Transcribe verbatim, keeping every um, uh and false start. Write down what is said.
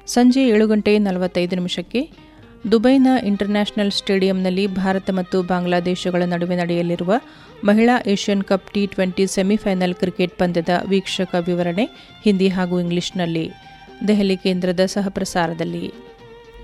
ಸಂಜೆ ಏಳು ಗಂಟೆ ನಲವತ್ತೈದು ನಿಮಿಷಕ್ಕೆ ದುಬೈನ ಇಂಟರ್ನ್ಯಾಷನಲ್ ಸ್ಟೇಡಿಯಂನಲ್ಲಿ ಭಾರತ ಮತ್ತು ಬಾಂಗ್ಲಾದೇಶಗಳ ನಡುವೆ ನಡೆಯಲಿರುವ ಮಹಿಳಾ Asian cup T twenty semifinal cricket ಪಂದ್ಯದ ವೀಕ್ಷಕ ವಿವರಣೆ ಹಿಂದಿ ಹಾಗೂ ಇಂಗ್ಲಿಷ್ನಲ್ಲಿ ದೆಹಲಿ ಕೇಂದ್ರದ ಸಹಪ್ರಸಾರದಲ್ಲಿ.